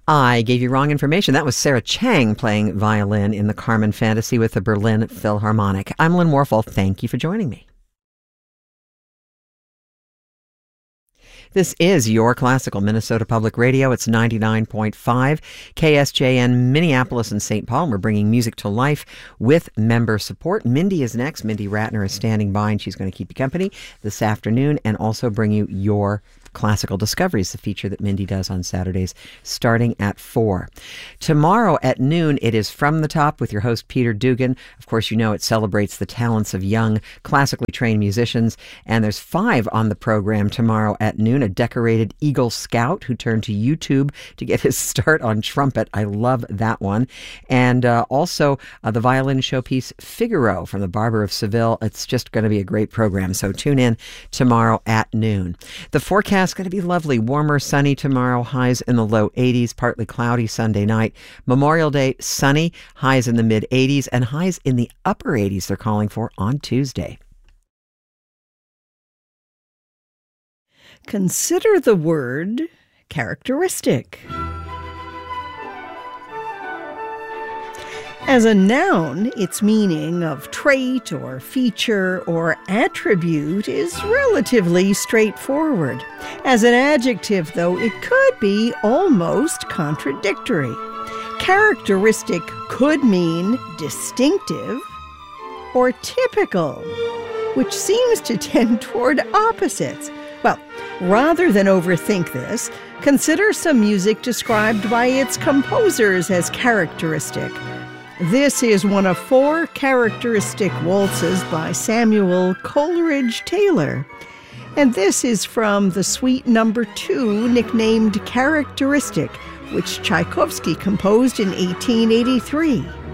I gave you wrong information. That was Sarah Chang playing violin in the Carmen Fantasy with the Berlin Philharmonic. I'm Lynn Warfel. Thank you for joining me. This is your classical Minnesota Public Radio. It's 99.5 KSJN Minneapolis and St. Paul. We're bringing music to life with member support. Mindy is next. Mindy Ratner is standing by, and she's going to keep you company this afternoon and also bring you your Classical Discoveries, the feature that Mindy does on Saturdays starting at 4. Tomorrow at noon, it is From the Top with your host, Peter Dugan. Of course, you know it celebrates the talents of young, classically trained musicians. And there's 5 on the program tomorrow at noon. A decorated Eagle Scout who turned to YouTube to get his start on trumpet. I love that one. And also the violin showpiece Figaro from the Barber of Seville. It's just going to be a great program. So tune in tomorrow at noon. The forecast is going to be lovely. Warmer, sunny tomorrow. Highs in the low 80s. Partly cloudy Sunday night. Memorial Day, sunny. Highs in the mid 80s and highs in the upper 80s they're calling for on Tuesday. Consider the word characteristic. As a noun, its meaning of trait or feature or attribute is relatively straightforward. As an adjective, though, it could be almost contradictory. Characteristic could mean distinctive or typical, which seems to tend toward opposites. Well, rather than overthink this, consider some music described by its composers as characteristic. This is one of 4 characteristic waltzes by Samuel Coleridge Taylor. And this is from the Suite No. 2, nicknamed Characteristic, which Tchaikovsky composed in 1883.